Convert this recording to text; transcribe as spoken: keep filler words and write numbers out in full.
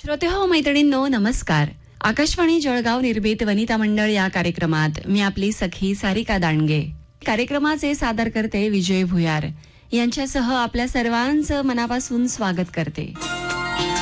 श्रोते हो मैत्रिणींनो नमस्कार. आकाशवाणी जळगाव निर्भीत वनिता मंडळ या कार्यक्रमात मी आपली सखी सारिका दांडगे. कार्यक्रमाचे सादर करते विजय भुयार यांच्यासह आपल्या सर्वांचं मनापासून स्वागत करते.